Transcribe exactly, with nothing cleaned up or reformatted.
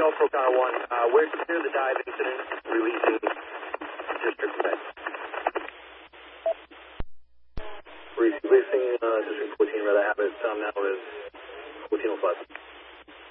Delta Car one, uh, where's the dive incident releasing District Med? Releasing uh, District fourteen, rather have it, um, now is fourteen oh five.